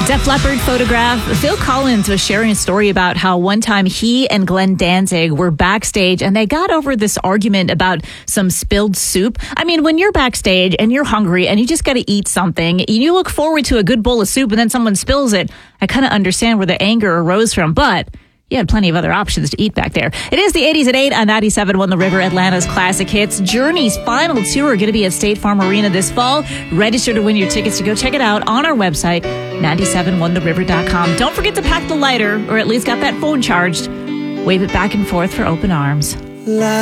Def Leppard photograph. Phil Collins was sharing a story about how one time he and Glenn Danzig were backstage and they got over this argument about some spilled soup. I mean, when you're backstage and you're hungry and you just got to eat something, you look forward to a good bowl of soup and then someone spills it. I kind of understand where the anger arose from, but you had plenty of other options to eat back there. It is the 80s at 8 on 97.1 The River, Atlanta's classic hits. Journey's final tour going to be at State Farm Arena this fall. Register to win your tickets to go check it out on our website, 971theriver.com. Don't forget to pack the lighter, or at least got that phone charged. Wave it back and forth for open arms.